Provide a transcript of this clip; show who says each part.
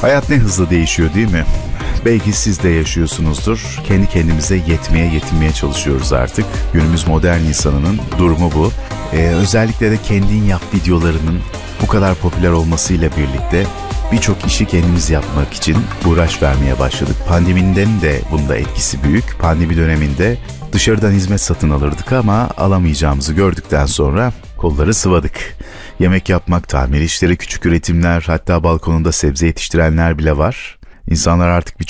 Speaker 1: Hayat ne hızlı değişiyor değil mi? Belki siz de yaşıyorsunuzdur. Kendi kendimize yetinmeye çalışıyoruz artık. Günümüz modern insanının durumu bu. Özellikle de kendin yap videolarının bu kadar popüler olmasıyla birlikte birçok işi kendimiz yapmak için uğraş vermeye başladık. Pandeminin de bunda etkisi büyük. Pandemi döneminde dışarıdan hizmet satın alırdık ama alamayacağımızı gördükten sonra kolları sıvadık. Yemek yapmak, tamir işleri, küçük üretimler, hatta balkonunda sebze yetiştirenler bile var. İnsanlar artık